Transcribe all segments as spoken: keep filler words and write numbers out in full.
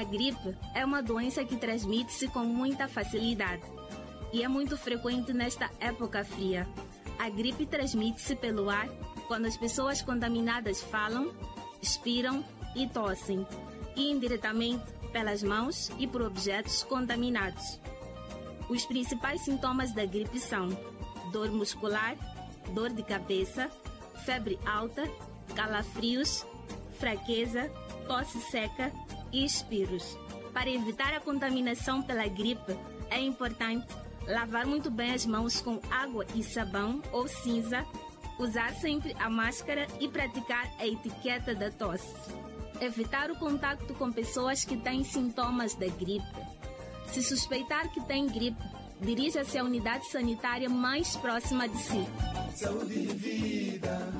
gripe é uma doença que transmite-se com muita facilidade e é muito frequente nesta época fria. A gripe transmite-se pelo ar quando as pessoas contaminadas falam, expiram e tossem, e indiretamente pelas mãos e por objetos contaminados. Os principais sintomas da gripe são dor muscular, dor de cabeça, febre alta, calafrios, fraqueza, tosse seca e espirros. Para evitar a contaminação pela gripe, é importante lavar muito bem as mãos com água e sabão ou cinza, usar sempre a máscara e praticar a etiqueta da tosse. Evitar o contato com pessoas que têm sintomas da gripe. Se suspeitar que tem gripe, dirija-se à unidade sanitária mais próxima de si. Saúde e vida.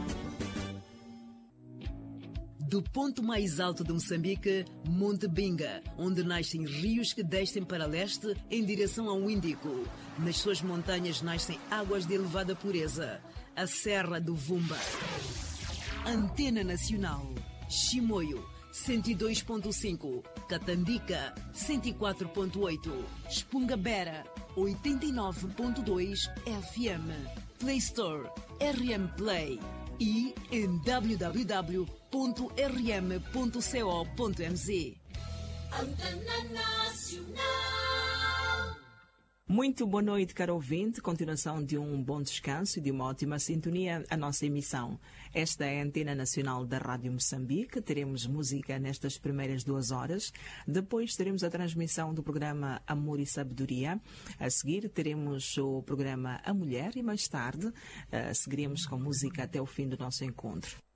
Do ponto mais alto de Moçambique, Monte Binga, onde nascem rios que descem para leste em direção ao Índico. Nas suas montanhas nascem águas de elevada pureza. A Serra do Vumba. Antena Nacional. Chimoio, cento e dois ponto cinco. Catandica, cento e quatro ponto oito. Spungabera, oitenta e nove ponto dois F M. Play Store, R M Play. E em w w w ponto r m ponto co ponto m z. Antena Nacional. Muito boa noite, caro ouvinte. Continuação de um bom descanso e de uma ótima sintonia a nossa emissão. Esta é a Antena Nacional da Rádio Moçambique. Teremos música nestas primeiras duas horas. Depois teremos a transmissão do programa Amor e Sabedoria. A seguir teremos o programa A Mulher e mais tarde uh, seguiremos com música até o fim do nosso encontro.